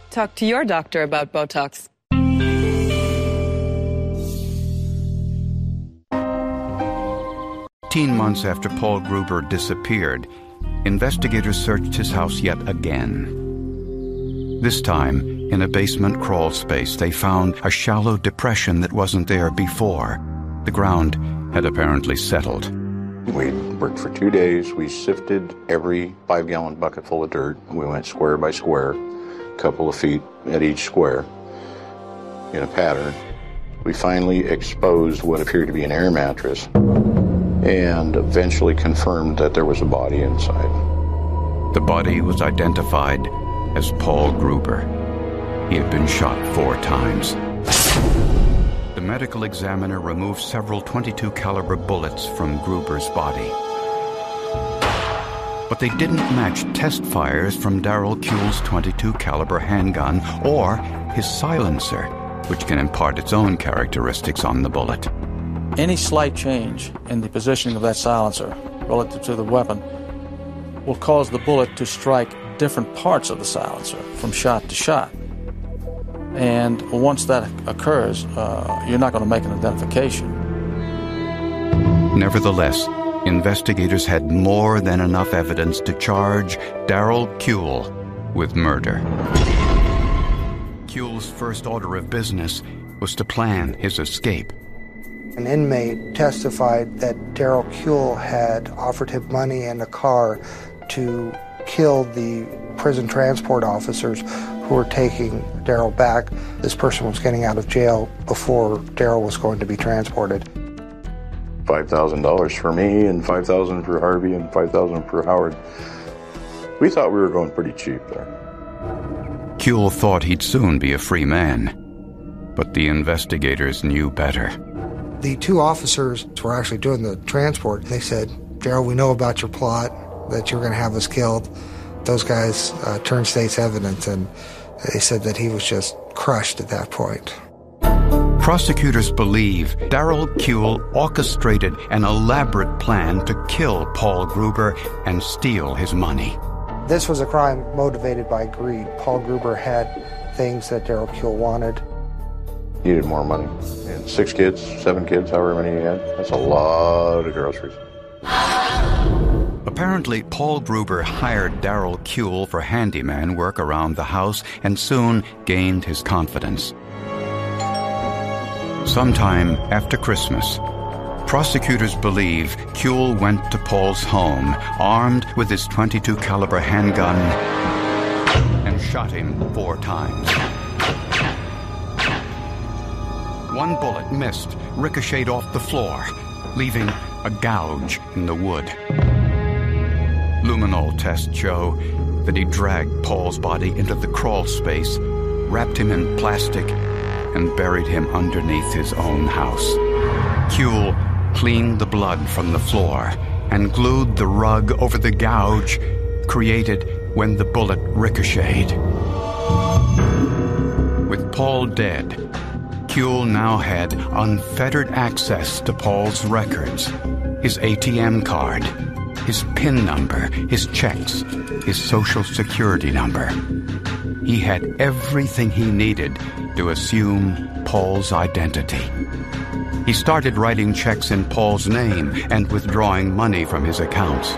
Talk to your doctor about Botox. 18 months after Paul Gruber disappeared, investigators searched his house yet again. This time, in a basement crawl space, they found a shallow depression that wasn't there before. The ground had apparently settled. We worked for 2 days. We sifted every 5-gallon bucket full of dirt. We went square by square, a couple of feet at each square in a pattern. We finally exposed what appeared to be an air mattress and eventually confirmed that there was a body inside. The body was identified as Paul Gruber. He had been shot 4 times. The medical examiner removed several .22 caliber bullets from Gruber's body. But they didn't match test fires from Darrell Kuehl's .22 caliber handgun or his silencer, which can impart its own characteristics on the bullet. Any slight change in the positioning of that silencer relative to the weapon will cause the bullet to strike different parts of the silencer from shot to shot. And once that occurs, you're not going to make an identification. Nevertheless, investigators had more than enough evidence to charge Darrell Kuehl with murder. Kuehl's first order of business was to plan his escape. An inmate testified that Darrell Kuehl had offered him money and a car to kill the prison transport officers who were taking Darrell back. This person was getting out of jail before Darrell was going to be transported. $5,000 for me and $5,000 for Harvey and $5,000 for Howard. We thought we were going pretty cheap there. Kuehl thought he'd soon be a free man, but the investigators knew better. The 2 officers were actually doing the transport. They said, "Darrell, we know about your plot, that you're going to have us killed." Those guys turned state's evidence, and they said that he was just crushed at that point. Prosecutors believe Darrell Kuehl orchestrated an elaborate plan to kill Paul Gruber and steal his money. This was a crime motivated by greed. Paul Gruber had things that Darrell Kuehl wanted. He needed more money. He had 6 kids, 7 kids, however many he had. That's a lot of groceries. Apparently, Paul Gruber hired Darrell Kuehl for handyman work around the house and soon gained his confidence. Sometime after Christmas, prosecutors believe Kuehl went to Paul's home armed with his .22 caliber handgun and shot him 4 times. One bullet missed, ricocheted off the floor, leaving a gouge in the wood. Luminol tests show that he dragged Paul's body into the crawl space, wrapped him in plastic, and buried him underneath his own house. Kuehl cleaned the blood from the floor and glued the rug over the gouge created when the bullet ricocheted. With Paul dead, Kuehl now had unfettered access to Paul's records, his ATM card, his PIN number, his checks, his social security number. He had everything he needed to assume Paul's identity. He started writing checks in Paul's name and withdrawing money from his accounts.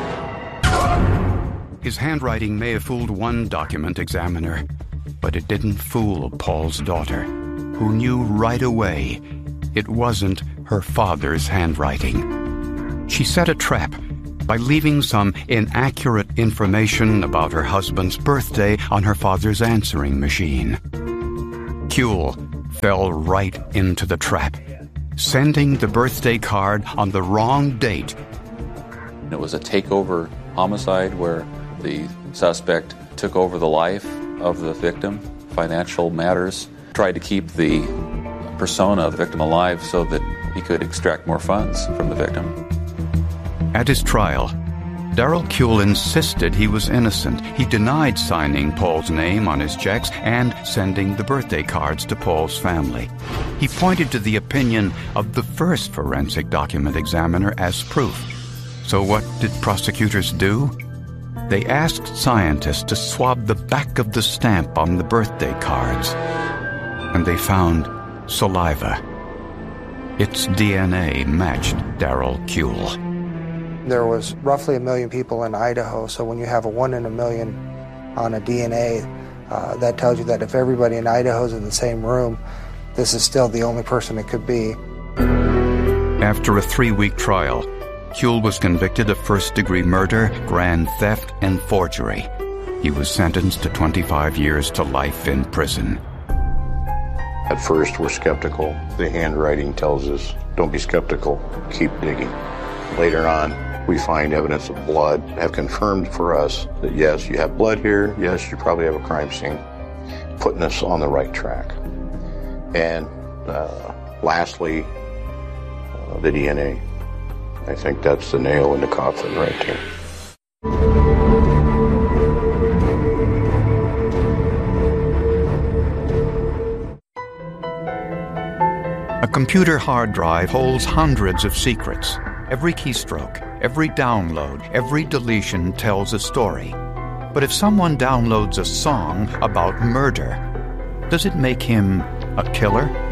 His handwriting may have fooled one document examiner, but it didn't fool Paul's daughter, who knew right away it wasn't her father's handwriting. She set a trap by leaving some inaccurate information about her husband's birthday on her father's answering machine. Kuehl fell right into the trap, sending the birthday card on the wrong date. It was a takeover homicide where the suspect took over the life of the victim, financial matters, tried to keep the persona of the victim alive so that he could extract more funds from the victim. At his trial, Darrell Kuehl insisted he was innocent. He denied signing Paul's name on his checks and sending the birthday cards to Paul's family. He pointed to the opinion of the first forensic document examiner as proof. So what did prosecutors do? They asked scientists to swab the back of the stamp on the birthday cards, and they found saliva. Its DNA matched Darrell Kuehl. There was roughly 1 million people in Idaho, so when you have a 1 in a million on a DNA, that tells you that if everybody in Idaho is in the same room, this is still the only person it could be. After a 3-week trial, Kuehl was convicted of first-degree murder, grand theft, and forgery. He was sentenced to 25 years to life in prison. At first, we're skeptical. The handwriting tells us, don't be skeptical, keep digging. Later on, we find evidence of blood, have confirmed for us that yes, you have blood here, yes, you probably have a crime scene, putting us on the right track. And lastly, the DNA. I think that's the nail in the coffin right there. A computer hard drive holds hundreds of secrets. Every keystroke, every download, every deletion tells a story. But if someone downloads a song about murder, does it make him a killer?